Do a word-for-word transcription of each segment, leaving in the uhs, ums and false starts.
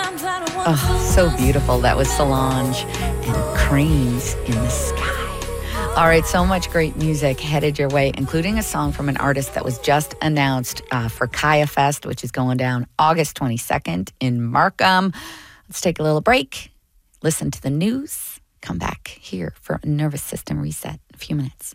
Oh, so beautiful. That was Solange and Cranes in the Sky. All right, so much great music headed your way, including a song from an artist that was just announced uh, for Kaya Fest, which is going down August twenty-second in Markham. Let's take a little break, listen to the news, come back here for a nervous system reset in a few minutes.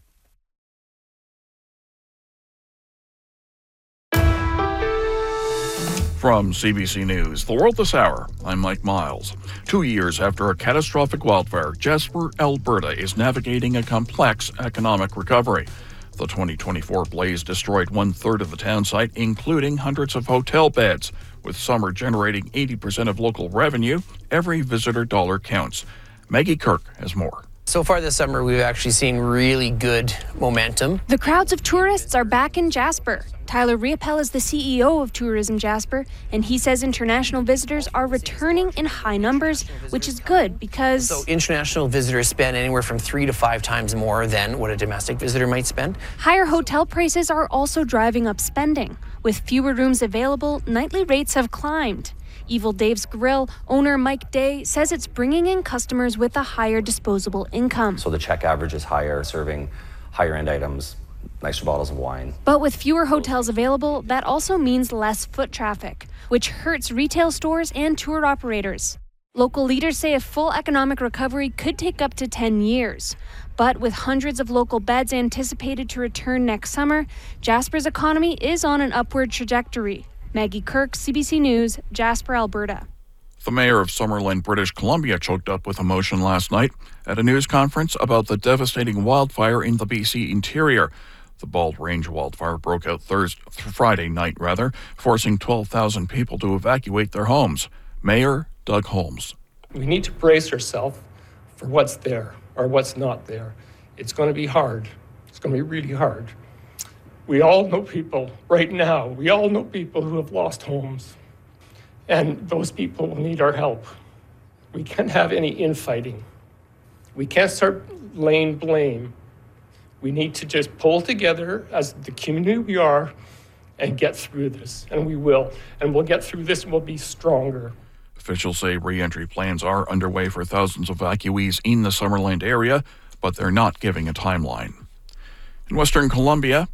From C B C News, The World This Hour, I'm Mike Miles. Two years after a catastrophic wildfire, Jasper, Alberta is navigating a complex economic recovery. The twenty twenty-four blaze destroyed one-third of the town site, including hundreds of hotel beds. With summer generating eighty percent of local revenue, every visitor dollar counts. Maggie Kirk has more. So far this summer, we've actually seen really good momentum. The crowds of tourists are back in Jasper. Tyler Riopel is the C E O of Tourism Jasper, and he says international visitors are returning in high numbers, which is good because... So international visitors spend anywhere from three to five times more than what a domestic visitor might spend. Higher hotel prices are also driving up spending. With fewer rooms available, nightly rates have climbed. Evil Dave's Grill owner Mike Day says it's bringing in customers with a higher disposable income. So the check average is higher, serving higher end items, nicer bottles of wine. But with fewer hotels available, that also means less foot traffic, which hurts retail stores and tour operators. Local leaders say a full economic recovery could take up to ten years. But with hundreds of local beds anticipated to return next summer, Jasper's economy is on an upward trajectory. Maggie Kirk, C B C News, Jasper, Alberta. The mayor of Summerlin, British Columbia, choked up with emotion last night at a news conference about the devastating wildfire in the B C interior. The Bald Range wildfire broke out Thursday, Friday night, rather, forcing twelve thousand people to evacuate their homes. Mayor Doug Holmes. We need to brace ourselves for what's there or what's not there. It's going to be hard. It's going to be really hard. We all know people right now, we all know people who have lost homes, and those people will need our help. We can't have any infighting. We can't start laying blame. We need to just pull together as the community we are and get through this, and we will. And we'll get through this and we'll be stronger. Officials say re-entry plans are underway for thousands of evacuees in the Summerland area, but they're not giving a timeline. In Western Columbia,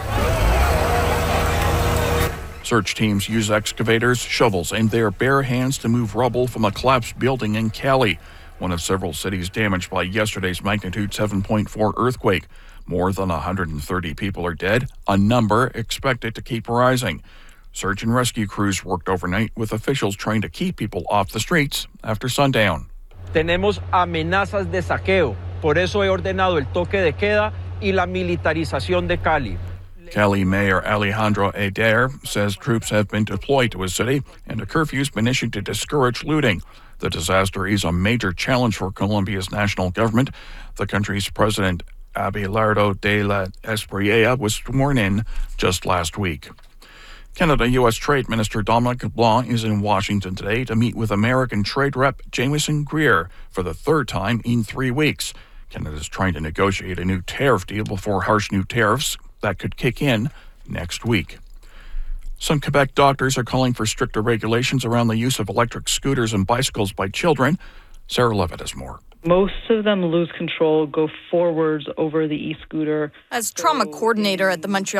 search teams use excavators, shovels, and their bare hands to move rubble from a collapsed building in Cali, one of several cities damaged by yesterday's magnitude seven point four earthquake. More than one hundred thirty people are dead, a number expected to keep rising. Search and rescue crews worked overnight with officials trying to keep people off the streets after sundown. Tenemos amenazas de saqueo. Por eso he ordenado el toque de queda y la militarización de Cali. Cali Mayor Alejandro Adair says troops have been deployed to his city and a curfew's been issued to discourage looting. The disaster is a major challenge for Colombia's national government. The country's president, Abelardo de la Espriella, was sworn in just last week. Canada-U S Trade Minister Dominic LeBlanc is in Washington today to meet with American Trade Rep Jamieson Greer for the third time in three weeks. Canada is trying to negotiate a new tariff deal before harsh new tariffs that could kick in next week. Some Quebec doctors are calling for stricter regulations around the use of electric scooters and bicycles by children. Sarah Levitt has more. Most of them lose control, go forwards over the e-scooter. As trauma coordinator at the Montreal